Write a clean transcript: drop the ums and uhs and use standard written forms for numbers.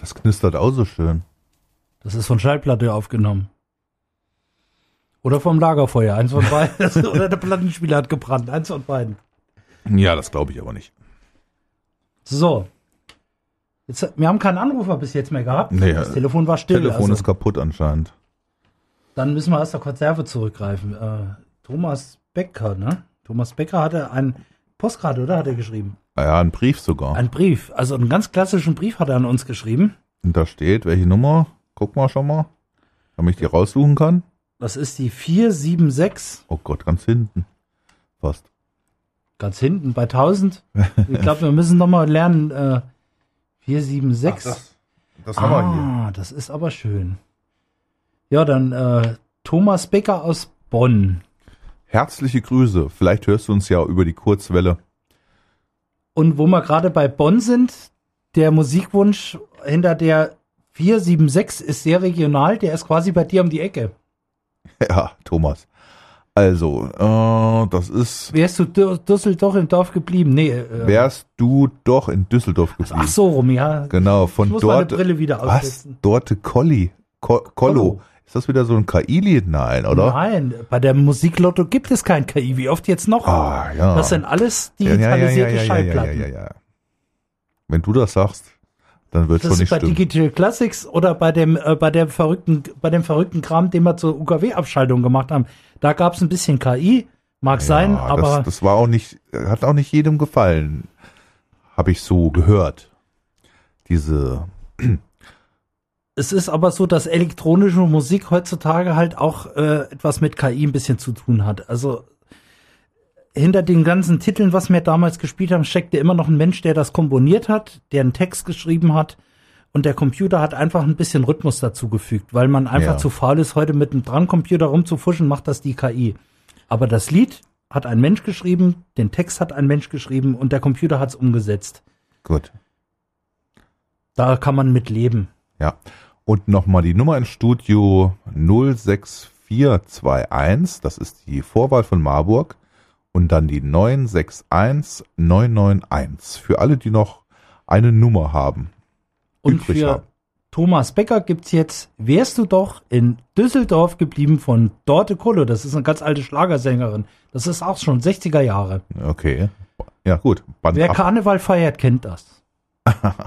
Das knistert auch so schön. Das ist von Schallplatte aufgenommen. Oder vom Lagerfeuer, eins von beiden. Oder der Plattenspieler hat gebrannt, eins von beiden. Ja, das glaube ich aber nicht. So. Jetzt, wir haben keinen Anrufer bis jetzt mehr gehabt. Nee, das Telefon war still. Telefon ist kaputt anscheinend. Dann müssen wir aus der Konserve zurückgreifen. Thomas Becker, ne? Thomas Becker hatte ein Postkarte, oder? Hat er geschrieben? Ja, ein Brief sogar. Ein Brief. Also einen ganz klassischen Brief hat er an uns geschrieben. Und da steht, welche Nummer? Guck mal schon mal. Damit ich die raussuchen kann. Das ist die 476. Oh Gott, ganz hinten. Fast. Ganz hinten bei 1000. Ich glaube, wir müssen nochmal lernen. 476. Ach, das haben wir hier. Das ist aber schön. Ja, dann Thomas Becker aus Bonn. Herzliche Grüße. Vielleicht hörst du uns ja über die Kurzwelle. Und wo wir gerade bei Bonn sind, der Musikwunsch hinter der 476 ist sehr regional. Der ist quasi bei dir um die Ecke. Ja, Thomas. Also, das ist... Wärst du Düsseldorf im Dorf geblieben? Nee. Wärst du doch in Düsseldorf geblieben. Ach so rum, ja. Genau, von ich muss dort... meine Brille wieder aufsetzen. Was? Dorte Colli? Kollo. Ist das wieder so ein KI-Lied? Nein, oder? Nein, bei der Musiklotto gibt es kein KI. Wie oft jetzt noch? Ah, ja. Das sind alles digitalisierte Schallplatten. Ja. Wenn du das sagst, dann wird es schon Das nicht ist bei stimmen. Digital Classics oder bei dem verrückten Kram, den wir zur UKW-Abschaltung gemacht haben. Da gab es ein bisschen KI, mag sein, aber das war auch nicht, hat auch nicht jedem gefallen, habe ich so gehört. es ist aber so, dass elektronische Musik heutzutage halt auch etwas mit KI ein bisschen zu tun hat. Also hinter den ganzen Titeln, was wir damals gespielt haben, steckte immer noch ein Mensch, der das komponiert hat, der einen Text geschrieben hat. Und der Computer hat einfach ein bisschen Rhythmus dazugefügt, weil man einfach zu faul ist, heute mit einem Dran-Computer rumzufuschen, macht das die KI. Aber das Lied hat ein Mensch geschrieben, den Text hat ein Mensch geschrieben und der Computer hat es umgesetzt. Gut. Da kann man mit leben. Ja. Und nochmal die Nummer ins Studio 06421, das ist die Vorwahl von Marburg. Und dann die 961991 für alle, die noch eine Nummer haben. Und für Thomas Becker gibt's jetzt Wärst du doch in Düsseldorf geblieben von Dorte Kollo. Das ist eine ganz alte Schlagersängerin. Das ist auch schon 60er Jahre. Okay. Ja, gut. Wer Karneval feiert, kennt das.